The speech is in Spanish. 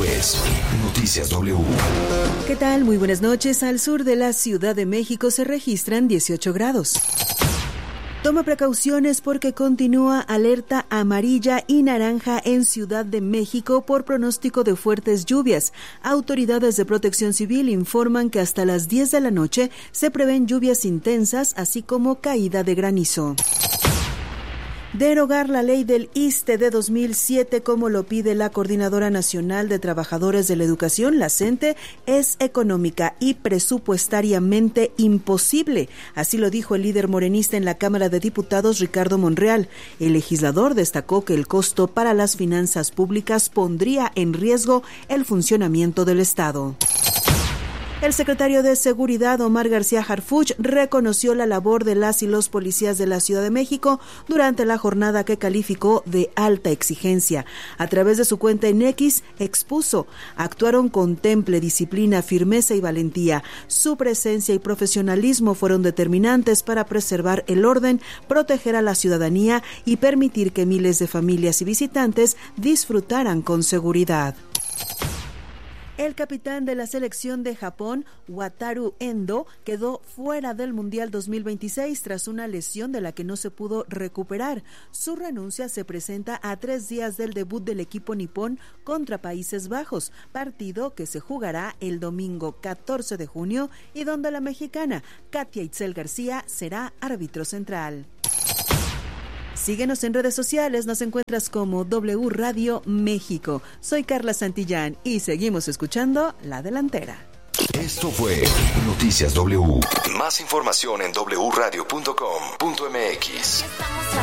Esto es Noticias W. ¿Qué tal? Muy buenas noches. Al sur de la Ciudad de México se registran 18 grados. Toma precauciones porque continúa alerta amarilla y naranja en Ciudad de México por pronóstico de fuertes lluvias. Autoridades de Protección Civil informan que hasta las 10 de la noche se prevén lluvias intensas, así como caída de granizo. Derogar la ley del ISSSTE de 2007, como lo pide la Coordinadora Nacional de Trabajadores de la Educación, la CENTE, es económica y presupuestariamente imposible. Así lo dijo el líder morenista en la Cámara de Diputados, Ricardo Monreal. El legislador destacó que el costo para las finanzas públicas pondría en riesgo el funcionamiento del Estado. El secretario de Seguridad, Omar García Harfuch, reconoció la labor de las y los policías de la Ciudad de México durante la jornada que calificó de alta exigencia. A través de su cuenta en X, expuso: actuaron con temple, disciplina, firmeza y valentía. Su presencia y profesionalismo fueron determinantes para preservar el orden, proteger a la ciudadanía y permitir que miles de familias y visitantes disfrutaran con seguridad. El capitán de la selección de Japón, Wataru Endo, quedó fuera del Mundial 2026 tras una lesión de la que no se pudo recuperar. Su renuncia se presenta a 3 días del debut del equipo nipón contra Países Bajos, partido que se jugará el domingo 14 de junio y donde la mexicana Katia Itzel García será árbitro central. Síguenos en redes sociales, nos encuentras como W Radio México. Soy Carla Santillán y seguimos escuchando La Delantera. Esto fue Noticias W. Más información en wradio.com.mx.